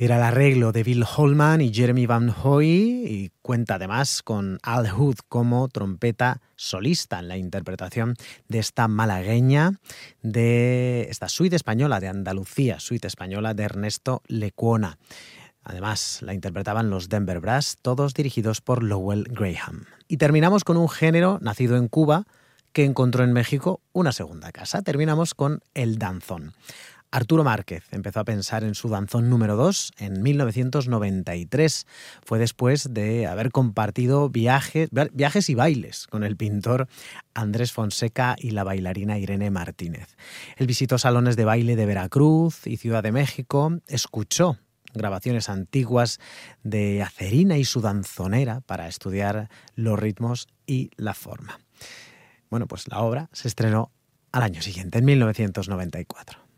Era el arreglo de Bill Holman y Jeremy Van Hoy y cuenta además con Al Hood como trompeta solista en la interpretación de esta malagueña, de esta suite española de Andalucía, suite española de Ernesto Lecuona. Además, la interpretaban los Denver Brass, todos dirigidos por Lowell Graham. Y terminamos con un género nacido en Cuba que encontró en México una segunda casa. Terminamos con el danzón. Arturo Márquez empezó a pensar en su danzón número 2 en 1993. Fue después de haber compartido viajes y bailes con el pintor Andrés Fonseca y la bailarina Irene Martínez. Él visitó salones de baile de Veracruz y Ciudad de México, escuchó grabaciones antiguas de Acerina y su danzonera para estudiar los ritmos y la forma. Bueno, pues la obra se estrenó al año siguiente, en 1994.